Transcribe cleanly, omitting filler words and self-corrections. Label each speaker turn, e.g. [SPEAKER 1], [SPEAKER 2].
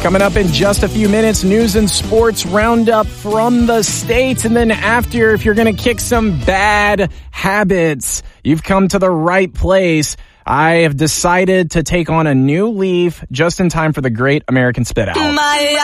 [SPEAKER 1] Coming up in just a few minutes, news and sports roundup from the States. And then after, if you're going to kick some bad habits, you've come to the right place. I have decided to take on a new leaf just in time for the Great American Spit Out.